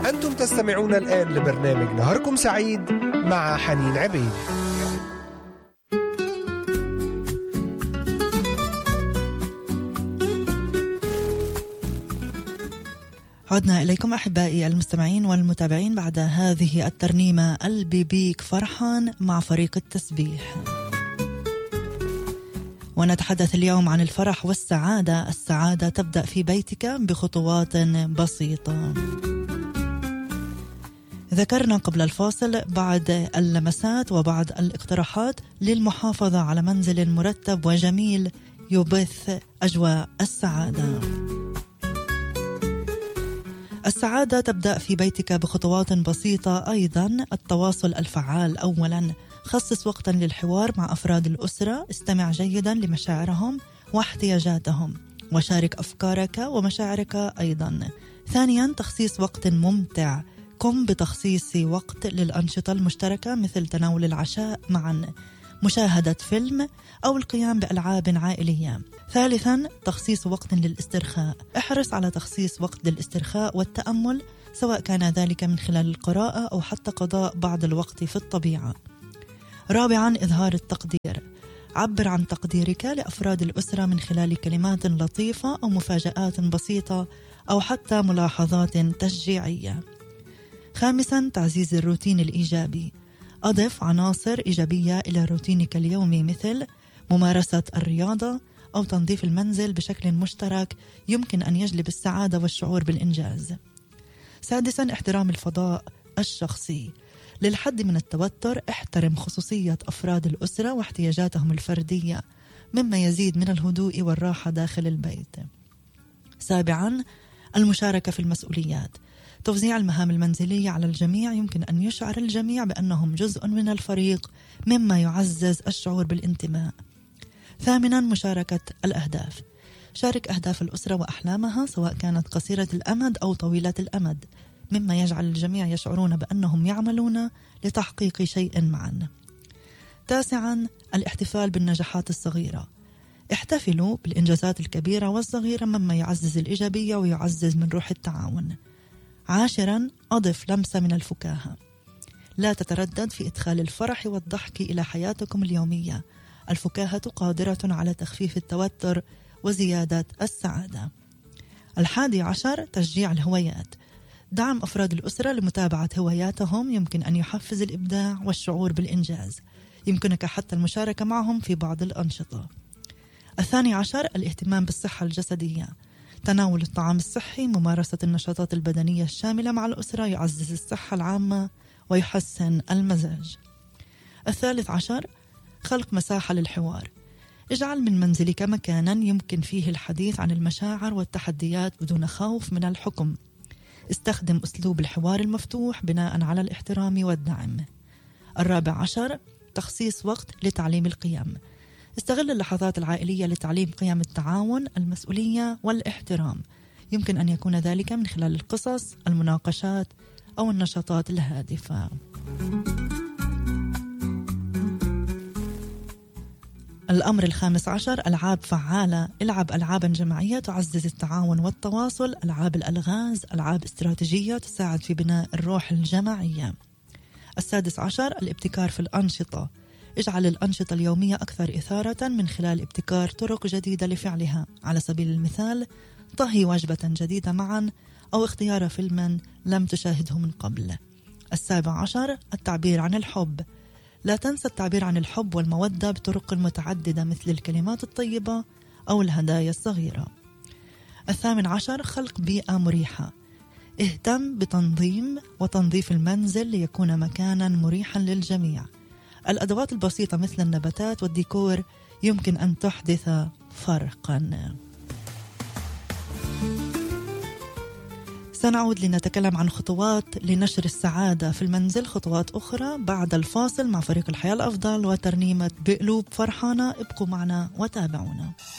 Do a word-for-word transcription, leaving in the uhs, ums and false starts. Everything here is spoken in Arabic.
أنتم تستمعون الآن لبرنامج نهاركم سعيد مع حنين عبيد. عدنا إليكم أحبائي المستمعين والمتابعين بعد هذه الترنيمة قلبي بيك فرحان مع فريق التسبيح. ونتحدث اليوم عن الفرح والسعادة. السعادة تبدأ في بيتك بخطوات بسيطة. ذكرنا قبل الفاصل بعض اللمسات وبعض الاقتراحات للمحافظة على منزل مرتب وجميل يبث أجواء السعادة. السعادة تبدأ في بيتك بخطوات بسيطة. أيضا التواصل الفعال. أولا خصص وقتا للحوار مع أفراد الأسرة. استمع جيدا لمشاعرهم واحتياجاتهم وشارك أفكارك ومشاعرك أيضا. ثانيا تخصيص وقت ممتع. قم بتخصيص وقت للأنشطة المشتركة مثل تناول العشاء معا، مشاهدة فيلم أو القيام بألعاب عائلية. ثالثا تخصيص وقت للاسترخاء. احرص على تخصيص وقت للاسترخاء والتأمل، سواء كان ذلك من خلال القراءة أو حتى قضاء بعض الوقت في الطبيعة. رابعا إظهار التقدير. عبر عن تقديرك لأفراد الأسرة من خلال كلمات لطيفة أو مفاجآت بسيطة أو حتى ملاحظات تشجيعية. خامسا تعزيز الروتين الإيجابي. أضف عناصر إيجابية إلى روتينك اليومي مثل ممارسة الرياضة أو تنظيف المنزل بشكل مشترك، يمكن أن يجلب السعادة والشعور بالإنجاز. سادسا احترام الفضاء الشخصي. للحد من التوتر احترم خصوصية أفراد الأسرة واحتياجاتهم الفردية، مما يزيد من الهدوء والراحة داخل البيت. سابعا المشاركة في المسؤوليات. توزيع المهام المنزلية على الجميع يمكن أن يشعر الجميع بأنهم جزء من الفريق، مما يعزز الشعور بالانتماء. ثامنا مشاركة الأهداف. شارك أهداف الأسرة وأحلامها سواء كانت قصيرة الأمد أو طويلة الأمد، مما يجعل الجميع يشعرون بأنهم يعملون لتحقيق شيء معا. تاسعا الاحتفال بالنجاحات الصغيرة. احتفلوا بالإنجازات الكبيرة والصغيرة، مما يعزز الإيجابية ويعزز من روح التعاون. عاشرا أضف لمسة من الفكاهة. لا تتردد في إدخال الفرح والضحك إلى حياتكم اليومية. الفكاهة قادرة على تخفيف التوتر وزيادة السعادة. الحادي عشر تشجيع الهوايات. دعم أفراد الأسرة لمتابعة هواياتهم، يمكن أن يحفز الإبداع والشعور بالإنجاز. يمكنك حتى المشاركة معهم في بعض الأنشطة. الثاني عشر الاهتمام بالصحة الجسدية. تناول الطعام الصحي، ممارسة النشاطات البدنية الشاملة مع الأسرة يعزز الصحة العامة ويحسن المزاج. الثالث عشر خلق مساحة للحوار. اجعل من منزلك مكانا يمكن فيه الحديث عن المشاعر والتحديات بدون خوف من الحكم. استخدم أسلوب الحوار المفتوح بناء على الاحترام والدعم. الرابع عشر تخصيص وقت لتعليم القيم. استغل اللحظات العائلية لتعليم قيم التعاون، المسؤولية والاحترام. يمكن أن يكون ذلك من خلال القصص، المناقشات أو النشاطات الهادفة. الأمر الخامس عشر ألعاب فعالة. العب ألعابا جماعية تعزز التعاون والتواصل. ألعاب الألغاز ألعاب استراتيجية تساعد في بناء الروح الجماعية. السادس عشر الابتكار في الأنشطة. اجعل الأنشطة اليومية أكثر إثارة من خلال ابتكار طرق جديدة لفعلها. على سبيل المثال طهي وجبة جديدة معا أو اختيار فيلما لم تشاهده من قبل. السابع عشر التعبير عن الحب. لا تنسى التعبير عن الحب والمودة بطرق متعددة مثل الكلمات الطيبة أو الهدايا الصغيرة. الثامن عشر خلق بيئة مريحة. اهتم بتنظيم وتنظيف المنزل ليكون مكانا مريحا للجميع. الأدوات البسيطة مثل النباتات والديكور يمكن أن تحدث فرقا. سنعود لنتكلم عن خطوات لنشر السعادة في المنزل، خطوات أخرى بعد الفاصل مع فريق الحياة الأفضل وترنيمة بقلوب فرحانة. ابقوا معنا وتابعونا.